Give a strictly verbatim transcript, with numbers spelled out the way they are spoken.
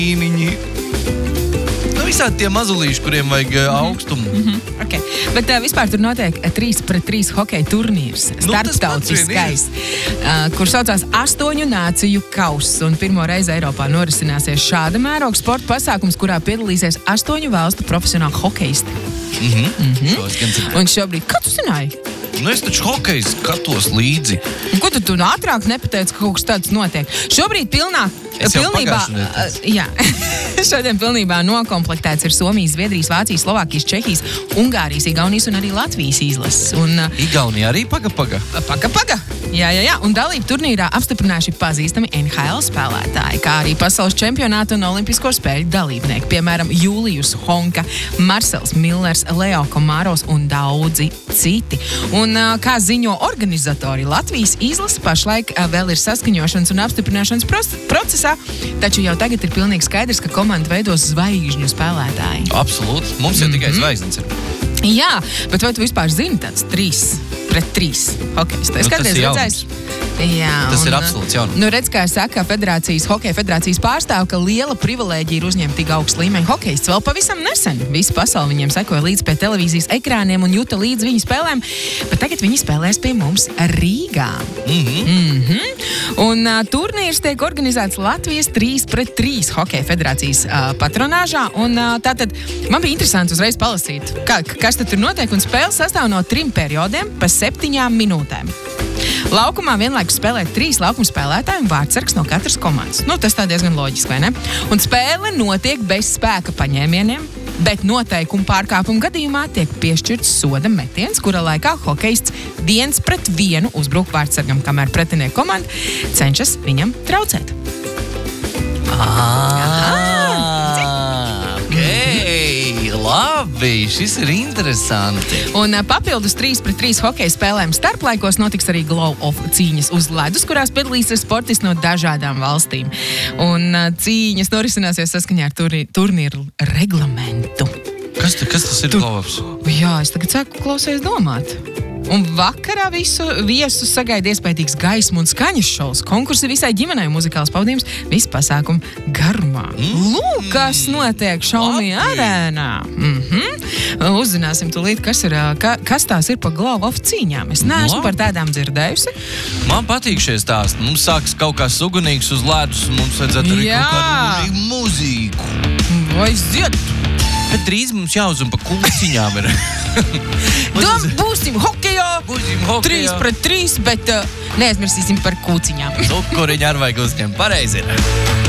īniņi. Nu, visādi tie mazulīši, kuriem vajag uh, augstumu. Mm-hmm. Okay. Bet uh, vispār tur notiek trīs pret trīs hokeja turnīrs, starptautiskais, uh, kur saucās astoņu nāciju kauss. Un pirmo reizi Eiropā norisināsies šāda mēroga sporta pasākums, kurā piedalīsies astoņu valstu profesionāli hokeisti. Mm-hmm. Mm-hmm. Un šobrīd, kā tu zināji? Nu, es taču hokeju skatos līdzi. Ko tu, tu ātrāk nepateici, ka kaut kas tāds notiek? Šobrīd pilnā, es jau pilnībā, uh, jā, šodien pilnībā nokomplektēts ir Somijas, Zviedrijas, Vācijas, Slovākijas, Čehijas, Ungārijas, Igaunijas un arī Latvijas izlases. Un, uh, Igaunija arī paga, paga? Paga, paga. Jā, jā, jā. Un dalību turnīrā apstiprinājuši pazīstami N H L spēlētāji, kā arī pasaules čempionāta un olimpisko spēļu dalībnieki. Piemēram, Julijus Honka, Marcels Millers, Leo Komaros un daudzi citi. Un kā ziņo organizatori, Latvijas izlase pašlaik vēl ir saskaņošanas un apstiprināšanas procesā, taču jau tagad ir pilnīgi skaidrs, ka komanda veidos zvaigžņu spēlētāji. Absolūti. Mums jau mm-hmm. tikai zvaigznes ir. Jā, bet vai tu vispār zini tāds trīs pret trīs hokejs? Nu, tas ir jauns. Jā, tas un, ir absolūts jaunums. Nu, redz, kā saka federācijas, hokeja federācijas pārstāv, ka liela privilēģija ir uzņemt tik augstu līmeņu hokejs. Vēl pavisam nesen visi pasauli viņiem sekoja līdz pie televīzijas ekrāniem un juta līdz viņu spēlēm, bet tagad viņi spēlēs pie mums Rīgā. Mm-hmm. Mm-hmm. Un uh, turnīrs tiek organizēts Latvijas trīs pret trīs hokeja federācijas uh, patronāžā, un uh, tātad man bija interesanti uzreiz palasīt, kā, kas tad tur notiek, un spēle sastāv no trim periodiem pa septiņām minūtēm. Laukumā vienlaikus spēlē trīs laukuma spēlētāji un vārdsargs no katras komandas. Nu, tas tā diezgan loģiski, vai ne? Un spēle notiek bez spēka paņēmieniem, bet noteikumu pārkāpumu gadījumā tiek piešķirts soda metiens, kura laikā hokejists viens pret vienu uzbruk vārdsargam, kamēr pretinieku komanda cenšas viņam traucēt. Labi, šis ir interesanti. Un papildus trīs pret trīs hokeja spēlēm starplaikos notiks arī glow-off cīņas uz ledus, kurās piedalīsies sportisti no dažādām valstīm. Un cīņas norisināsies saskaņā ar turni, turnīru reglamentu. Kas, ta, kas tas ir Tur... glow-offs? Jā, es tagad sāku klausies domāt. Un vakarā visu viesu sagaida iespējīgs gaismu un skaņas šovs, konkursi visai ģimenei un muzikāls pavadījums visu pasākumu garumā. Mm. Lūk, kas notiek Šaumī arēnā. Mm-hmm. Uzzināsim tūlīt, kas, ir, ka, kas tās ir pa glow-off cīņām. Es neesmu par tādām dzirdējusi. Man patīk šie stāsti. Mums sāks kaut kā sugunīgs uz ledus, un mums vajadzētu arī Jā. kaut kādu mūzīku. Vai ziet? Bet drīz mums jāuzum pa kūciņām ir. Dom, būsim hokejā, Būsim hokejā. trīs pret trīs, bet uh, neaizmirsīsim par kūciņām. Cukuriņu ar vajag uzņemt. Pareizi ir.